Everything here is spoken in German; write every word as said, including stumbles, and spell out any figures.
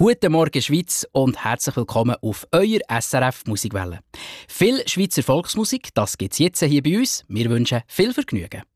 Guten Morgen Schweiz und herzlich willkommen auf eurer S R F Musikwelle. Viel Schweizer Volksmusik, das gibt es jetzt hier bei uns. Wir wünschen viel Vergnügen.